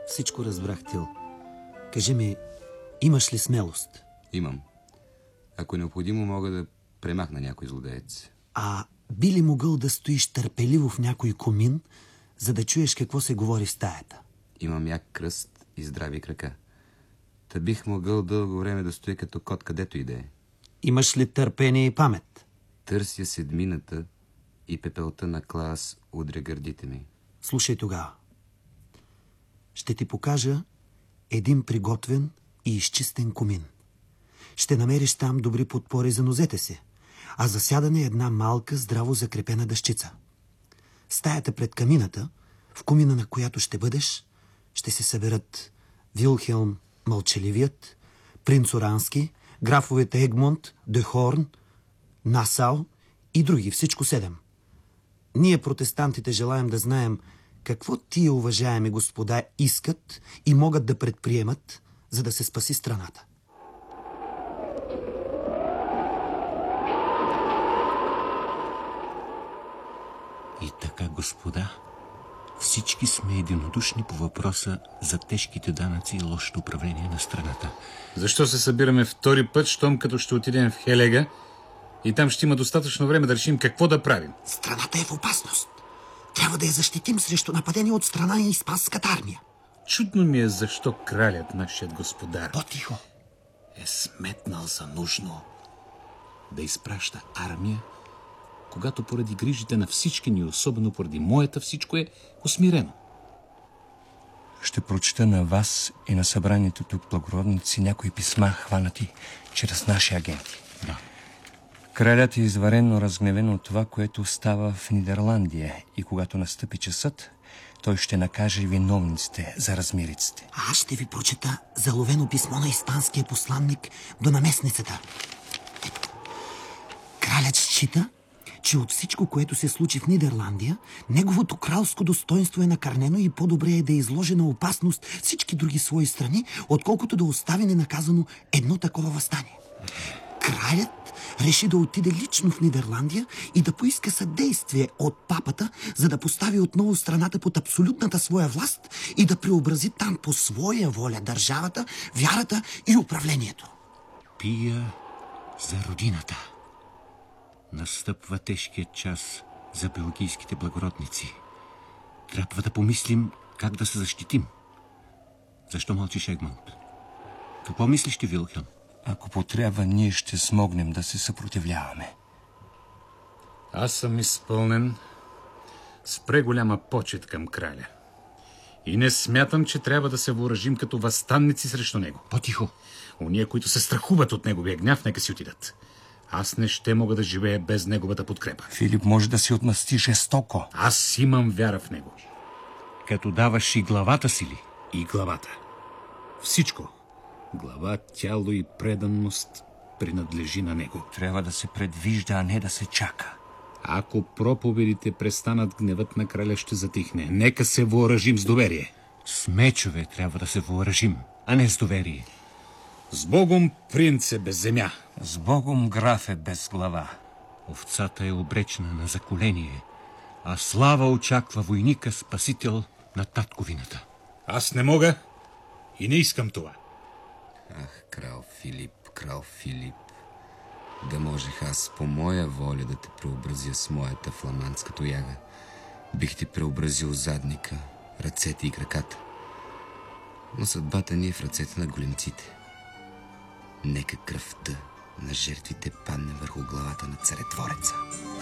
Всичко разбрах, Тил. Кажи ми, имаш ли смелост? Имам. Ако е необходимо, мога да премахна някой злодеец. А би ли могъл да стоиш търпеливо в някой комин, за да чуеш какво се говори в стаята? Имам як кръст и здрави крака. Та бих могъл дълго време да стоя като кот, където и да е. Имаш ли търпение и памет? Търся седмината и пепелта на Клаас удря гърдите ми. Слушай тогава. Ще ти покажа един приготвен и изчистен комин. Ще намериш там добри подпори за нозете си, а за сядане една малка, здраво закрепена дъщица. Стаята пред камината, в комина на която ще бъдеш, ще се съберат Вилхелм Мълчаливият, принц Орански, графовете Егмонт, Дехорн, Насау и други, всичко 7. Ние, протестантите, желаем да знаем какво тия уважаеми господа искат и могат да предприемат, за да се спаси страната. И така, господа, всички сме единодушни по въпроса за тежките данъци и лошото управление на страната. Защо се събираме втори път, щом като ще отидем в Хелега и там ще има достатъчно време да решим какво да правим? Страната е в опасност. Трябва да я защитим срещу нападение от страна на испанската армия. Чудно ми е защо кралят, нашият господар, По-тихо. Е сметнал за нужно да изпраща армия, когато поради грижите на всички ни, особено поради моята, всичко е усмирено. Ще прочета на вас и на събранието тук благородници някои писма, хванати чрез наши агенти. Да. Кралят е изварено разгневен от това, което става в Нидерландия, и когато настъпи часът, той ще накаже виновниците за размириците. Аз ще ви прочета заловено писмо на испанския посланник до наместницата. Ето. Кралят счита, че от всичко, което се случи в Нидерландия, неговото кралско достоинство е накърнено и по-добре е да изложи на опасност всички други свои страни, отколкото да остави ненаказано едно такова въстание. Кралят реши да отиде лично в Нидерландия и да поиска съдействие от папата, за да постави отново страната под абсолютната своя власт и да преобрази там по своя воля държавата, вярата и управлението. Пия за родината. Настъпва тежкият час за белгийските благородници. Трябва да помислим как да се защитим. Защо мълчиш, Егмонт? Какво мислиш ти, Вилхелм? Ако потрябва, ние ще смогнем да се съпротивляваме. Аз съм изпълнен с преголяма почет към краля. И не смятам, че трябва да се въоръжим като въстанници срещу него. По-тихо. Ония, които се страхуват от неговия гняв, нека си отидат. Аз не ще мога да живея без неговата подкрепа. Филип може да си отмъсти жестоко. Аз имам вяра в него. Като даваш и главата си ли? И главата. Всичко. Глава, тяло и преданност принадлежи на него. Трябва да се предвижда, а не да се чака. Ако проповедите престанат, гневът на краля ще затихне. Нека се въоръжим с доверие. С мечове трябва да се въоръжим, а не с доверие. С Богом, принце без земя. С Богом, графе без глава. Овцата е обречена на заколение, а слава очаква войника, спасител на татковината. Аз не мога и не искам това. Ах, крал Филип, да можех аз по моя воля да те преобразя с моята фламандска тояга. Бих ти преобразил задника, ръцете и краката. Но съдбата ни е в ръцете на големците. Нека кръвта на жертвите падне върху главата на царетвореца.